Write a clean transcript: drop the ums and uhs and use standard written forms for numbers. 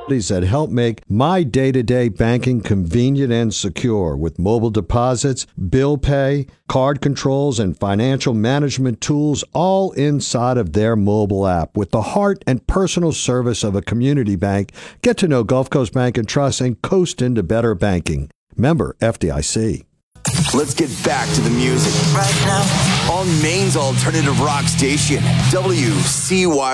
that help make my day-to-day banking convenient and secure with mobile deposits, bill pay, card controls, and financial management tools all inside of their mobile app. With the heart and personal service of a community bank, get to know Gulf Coast Bank and Trust and coast into better banking. Member FDIC. Let's get back to the music right now on Maine's alternative rock station, WCY.